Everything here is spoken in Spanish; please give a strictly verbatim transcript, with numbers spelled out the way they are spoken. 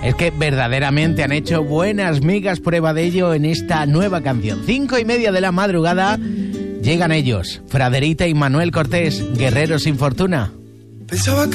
Es que verdaderamente han hecho buenas migas, prueba de ello en esta nueva canción. Cinco y media de la madrugada llegan ellos, Fraderita y Manuel Cortés, Guerreros sin fortuna. Pensaba que